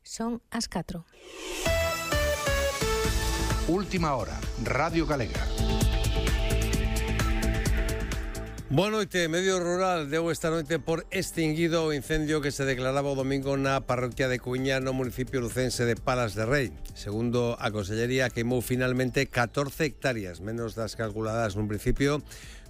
Son as 4. Última hora, Radio Galega. Boa noite, medio rural deu esta noite por extinguido o incendio que se declaraba o domingo na parroquia de Cuiña, no municipio lucense de Palas de Rei. Segundo a Consellería, queimou finalmente 14 hectáreas, menos das calculadas nun principio,